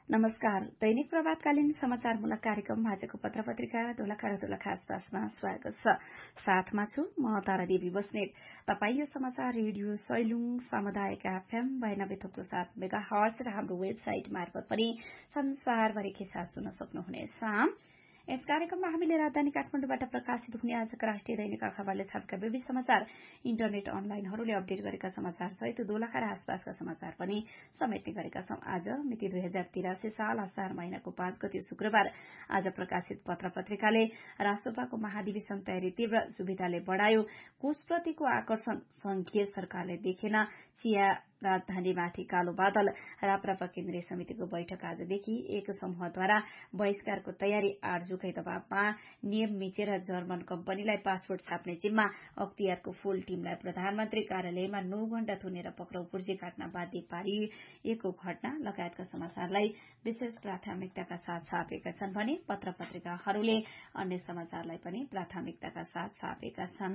नमस्कार। दैनिक प्रभातकालीन समाचारमूलक कार्यक्रम आजको पत्रपत्रिका दोलखा र दोलखा आसपासमा स्वागत छ। साथमा छु म तारा देवी बस्नेत। तपाई यो समाचार रेडियो सैलुङ सामुदायिक एफएम 92.7 मेगाहर्ज र हाम्रो वेबसाइट मार्फत पनि संसारभरि के साथ सुन्न सक्नुहुनेछ। यस कार्यक्रममा हामीले राजधानी काठमाडौँबाट प्रकाशित हुने आजका राष्ट्रिय दैनिक अखबारले छापेका विविध समाचार, इन्टरनेट अनलाइनहरूले अपडेट गरेका समाचार सहित दोलखा र आसपासका समाचार पनि समेट्ने गरेका छौं। आज मिति 2083 साल असार महिनाको 5 गते शुक्रबार। आज प्रकाशित पत्रपत्रिकाले रासोपाको महाधिवेशन तयारी तीव्र, सुविधाले बढ़ायो, कोषप्रतिको आकर्षण संघीय सरकारले देखेन, चिया राजधानीमाथि कालो बादल, राप्रपा केन्द्रीय समितिको बैठक आजदेखि एक समूहद्वारा बहिष्कारको तयारी, आरजुकै दबावमा नियम मिचेर जर्मन कम्पनीलाई पासपोर्ट छाप्ने जिम्मा, अख्तियारको फूल टीमलाई प्रधानमन्त्री कार्यालयमा 9 घण्टा थुनेर पक्राउ पुर्जी काट्न बाध्य पारिएको घटना लगायतका समाचारलाई विशेष प्राथमिकताका साथ छापेका छन् भने पत्र-पत्रिकाहरूले अन्य समाचारलाई पनि प्राथमिकताका साथ छापेका छन्।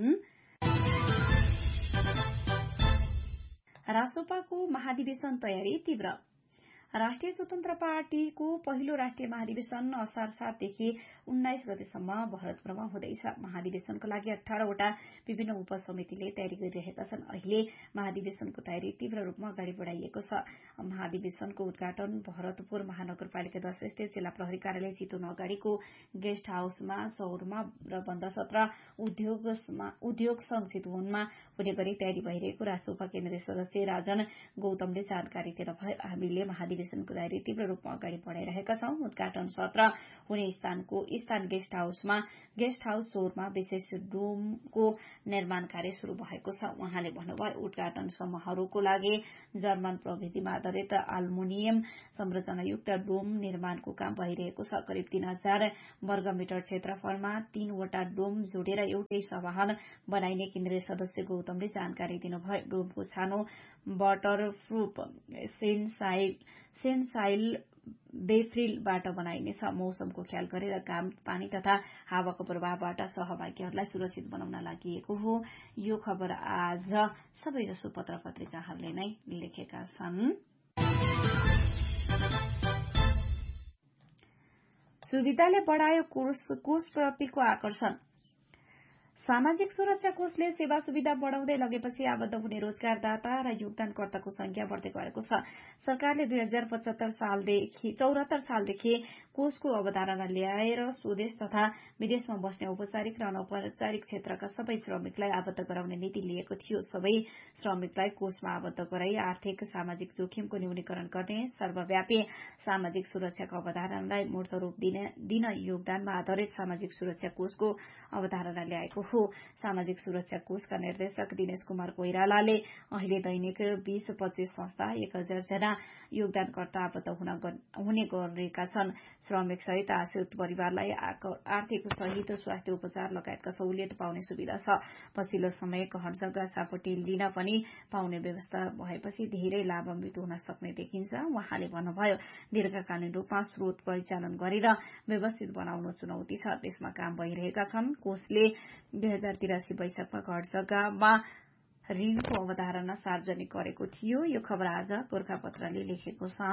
रासोपाको महाधिवेशन तयारी तीव्र। राष्ट्रिय स्वतन्त्र पार्टीको पहिलो राष्ट्रिय महाधिवेशन असार 7 देखि 19 गतेसम्म भरतपुरमा हुँदैछ। महाधिवेशनको लागि 18 वटा विभिन्न उपसमितिले तयारी गरिरहेका छन्। अहिले महाधिवेशनको तयारी तीव्र रूपमा अगाडि बढ़ाइएको छ। महाधिवेशनको उद्घाटन भरतपुर महानगरपालिका 10 स्थित जिल्ला प्रहरी कार्यालय चितवन अगाडिको गेस्ट हाउसमा सौरमा र बन्द सत्र उद्योग संघ चितवनमा हुने गरी तयारी भइरहेको रासोपा केन्द्रीय सदस्य राजन गौतमले जानकारी दिनुभयो। हामीले महाधिवेशनको तयारी तीव्र रूपमा अगाडि बढ़ाइरहेका छौं। उद्घाटन सत्र हुने स्थान गेस्ट हाउस सौरमा विशेष डोमको निर्माण कार्य शुरू भएको छ। उहाँले भन्नुभयो, उद्घाटन समूहहरूको लागि जर्मन प्रविधिमा आधारित एल्युमिनियम संरचनायुक्त डोम निर्माणको काम भइरहेको छ। करिब 3000 वर्गमिटर क्षेत्रफलमा 3 वटा डोम जोडेर एउटै सभाहल बनाइने केन्द्रीय सदस्य गौतमले जानकारी दिनुभयो। डोमको छानो वाटरप्रूफ सेन्साइल बेफ्रिलबाट बनाइनेछ। मौसमको ख्याल गरेर घाम, पानी तथा हावाको प्रभावबाट सहभागीहरूलाई सुरक्षित बनाउन लागि हो। यो खबर आज सबैजसो पत्र-पत्रिकाहरूले नै लेखेका छन्। सुविधाले बढ़ायो कोषप्रतिको आकर्षण। सामाजिक सुरक्षा कोषले सेवा सुविधा बढ़ाउँदै लगेपछि आबद्ध हुने रोजगारदाता र योगदानकर्ताको संख्या बढ़दै गएको छ। सरकारले 2074 सालदेखि कोषको अवधारणा ल्याएर स्वदेश तथा विदेशमा बस्ने औपचारिक र अनौपचारिक क्षेत्रका सबै श्रमिकलाई आबद्ध गराउने नीति लिएको थियो। सबै श्रमिकलाई कोषमा आबद्ध गराई आर्थिक सामाजिक जोखिमको न्यूनीकरण गर्ने सर्वव्यापी सामाजिक सुरक्षाको अवधारणालाई मूर्त रूप दिन योगदानमा आधारित सामाजिक सुरक्षा कोषको अवधारणा ल्याएको हो। सामाजिक सुरक्षा कोषका निर्देशक दिनेश कुमार कोइरालाले अहिले दैनिक 20-25 संस्था 1000 जना योगदानकर्ता आबद्ध हुने गरेका छन्। श्रमिक सहित आश्रित परिवारलाई आर्थिक सहित स्वास्थ्य उपचार लगायतका सहुलियत पाउने सुविधा छ। पछिल्लो समय कहर जग्गा सापटी लिन पनि पाउने व्यवस्था भएपछि धेरै लाभान्वित हुन सक्ने देखिन्छ। उहाँले भन्नुभयो, दीर्घकालीन रूपमा स्रोत परिचालन गरेर व्यवस्थित बनाउनु चुनौती छ, त्यसमा काम भइरहेका छन्। कोषले 2083 वैशाखमा घर जग्गामा ऋणको अवधारणा सार्वजनिक गरेको थियो। यो खबर आज गोर्खापत्रले लेखेको छ।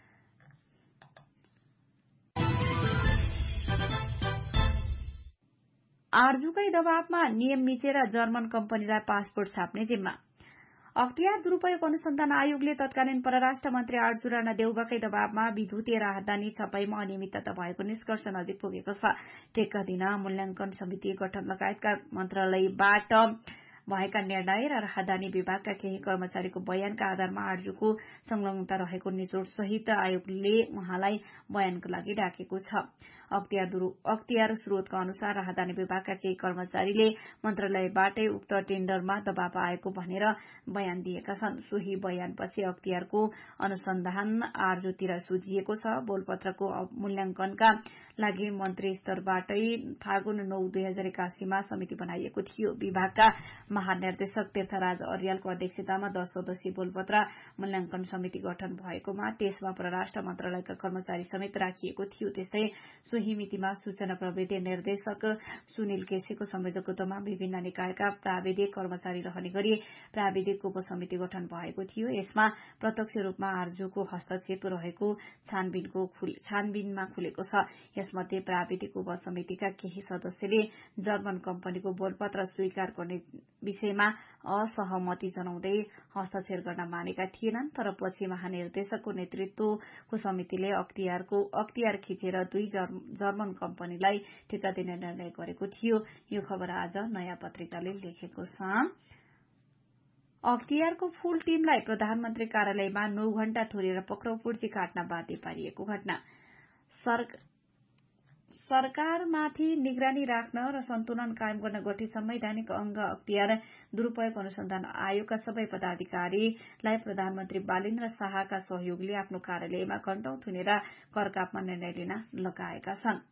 आरजुकै दबावमा नियम मिचेर जर्मन कम्पनीलाई पासपोर्ट छाप्ने जिम्मा। अख्तियार दुरूपयोग अनुसन्धान आयोगले तत्कालीन परराष्ट्र मन्त्री आरजु राणा देउवाकै दबावमा विद्युतीय राहदानी छपाईमा अनियमितता भएको निष्कर्ष नजिक पुगेको छ। टेक्का दिन मूल्याङ्कन समिति गठन लगायतका मन्त्रालयबाट भएका निर्णय र राहदानी विभागका केही कर्मचारीको बयानका आधारमा आरजुको संलग्नता रहेको निचोड सहित आयोगले उहाँलाई बयानका लागि डाकेको छ। अख्तियार स्रोतका अनुसार राहदानी विभागका केही कर्मचारीले मन्त्रालयबाटै उक्त टेन्डरमा दबाव आएको भनेर बयान दिएका छन्। सोही बयानपछि अख्तियारको अनुसन्धान आरजुतिर सुझिएको छ। बोलपत्रको मूल्याङ्कनका लागि मन्त्री स्तरबाटै फागुन 9, 2081 मा समिति बनाइएको थियो। विभागका महानिर्देशक तीर्थराज अर्यालको अध्यक्षतामा 10 सदस्यीय बोलपत्र मूल्याङ्कन समिति गठन भएकोमा त्यसमा परराष्ट्र मन्त्रालयका कर्मचारी समेत राखिएको थियो। त्यस्तै सोही मितिमा सूचना प्रविधि निर्देशक सुनिल केसीको संयोजकत्वमा विभिन्न निकायका प्राविधिक कर्मचारी रहने गरी प्राविधिक उपसमिति गठन भएको थियो। यसमा प्रत्यक्ष रूपमा आरजुको हस्तक्षेप रहेको छानबिनमा खुलेको छ। यसमध्ये प्राविधिक उपसमितिका केही सदस्यले जर्मन कम्पनीको बोलपत्र स्वीकार गर्ने विषयमा असहमति जनाउँदै हस्तक्षेप गर्न मानेका थिएनन्। तर पछि महानिर्देशकको नेतृत्वको समितिले अख्तियार खिचेर 2 जर्मन कम्पनीलाई ठेक्का दिने निर्णय गरेको थियो। यो खबर आज नयाँ पत्रिकाले लेखेको छ। अख्तियारको फूल टीमलाई प्रधानमन्त्री कार्यालयमा 9 घण्टा थोरेर पक्राउ पुर्जी काट्न बाध्य पारिएको घटना। सरकारमाथि निगरानी राख्न र सन्तुलन कायम गर्न गठित संवैधानिक अंग अख्तियार दुरूपयोग अनुसन्धान आयोगका सबै पदाधिकारीलाई प्रधानमन्त्री बालेन्द्र शाहका सहयोगले आफ्नो कार्यालयमा घण्टौं थुनेर करकापमा निर्णय लिन लगाएका छन्।